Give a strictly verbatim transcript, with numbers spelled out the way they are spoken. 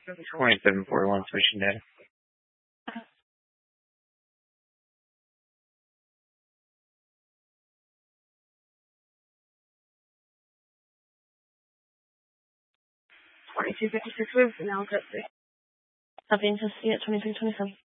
twenty-seven forty-one switching data. twenty-two fifty-six with now cut three. I'll be interested at twenty-three twenty-seven.